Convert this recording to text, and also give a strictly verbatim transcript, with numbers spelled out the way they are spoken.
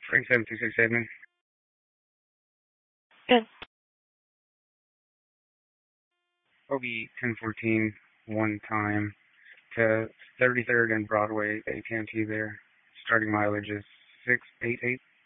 Frank seven two six seven. Good. O B ten fourteen one time to thirty-third and Broadway, A T and T there. Starting mileage is six eight eight.